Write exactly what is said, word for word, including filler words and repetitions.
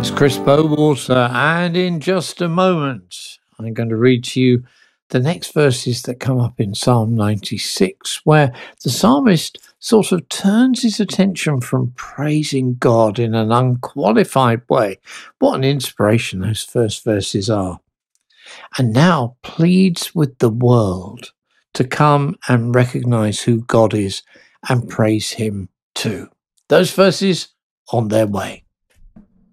That's Chris Bowater, and in just a moment, I'm going to read to you the next verses that come up in Psalm ninety-six, where the psalmist sort of turns his attention from praising God in an unqualified way. What an inspiration those first verses are. And now pleads with the world to come and recognize who God is and praise him too. Those verses on their way.